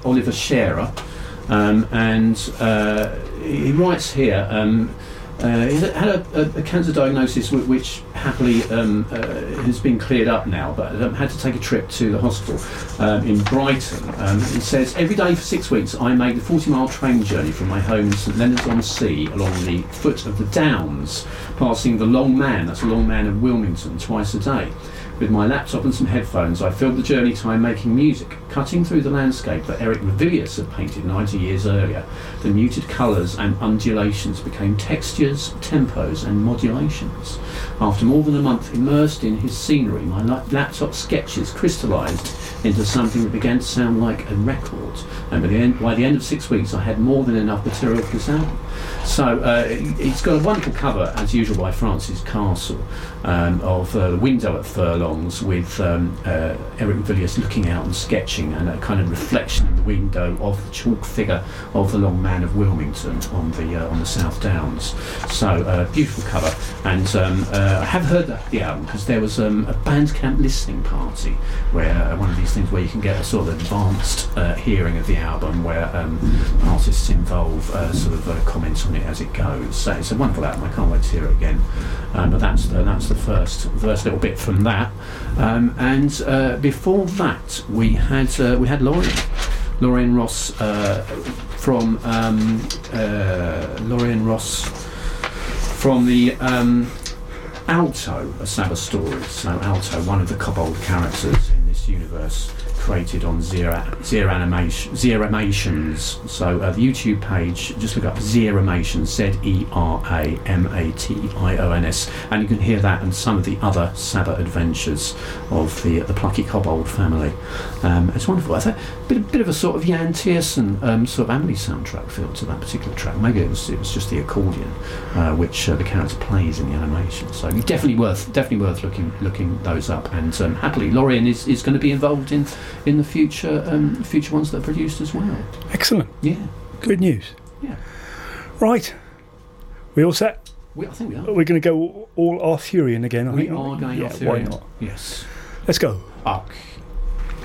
Oliver Scherer, and he writes here. He had a cancer diagnosis which happily has been cleared up now, but had to take a trip to the hospital in Brighton. He says, every day for 6 weeks I made a 40-mile train journey from my home in St Leonards-on-Sea along the foot of the Downs, passing the Long Man, that's the Long Man of Wilmington, twice a day. With my laptop and some headphones, I filled the journey time making music, cutting through the landscape that Eric Ravillius had painted 90 years earlier. The muted colours and undulations became textures, tempos and modulations. After more than a month immersed in his scenery, my laptop sketches crystallised into something that began to sound like a record. And by the end of 6 weeks, I had more than enough material for this album. So it's got a wonderful cover, as usual, by Francis Castle, of the window at Furlongs, with Eric Ravillius looking out and sketching, and a kind of reflection in the window of the chalk figure of the Long Man of Wilmington on the South Downs. So beautiful cover, and I have heard the album because there was a Bandcamp listening party where one of these things where you can get a sort of advanced hearing of the album, where artists involved sort of comment on it as it goes. So it's a wonderful album. I can't wait to hear it again. But that's the first little bit from that. And before that, we had Lorraine Ross from Lorraine Ross from the Alto, A Sabbath Stories. So Alto, one of the kobold characters in this universe, created on Zeramations. So the YouTube page, just look up Zeramations, Zeramations, and you can hear that and some of the other Sabbath adventures of the plucky kobold family. It's wonderful. I think a bit of a sort of Jan Tiersen sort of Amelie soundtrack feel to that particular track. Maybe it was just the accordion which the character plays in the animation. So definitely worth looking those up. And happily, Lorraine is going to be involved in the future ones that are produced as well. Excellent. Yeah. Good news. Yeah. Right. We all set? I think we are. We're going to go all Arthurian again. We are going Arthurian. Why not? Yes. Let's go. Arc